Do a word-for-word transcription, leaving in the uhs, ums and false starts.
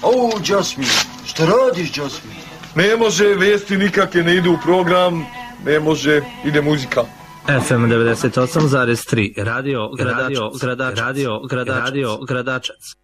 Au, Jasmine, šta radiš, Jasmine? Ne može, vijesti nikakve ne idu u program, ne može, ide muzika. F M devedeset osam zarez tri, radio Gradačac, radio Gradačac, radio Gradačac.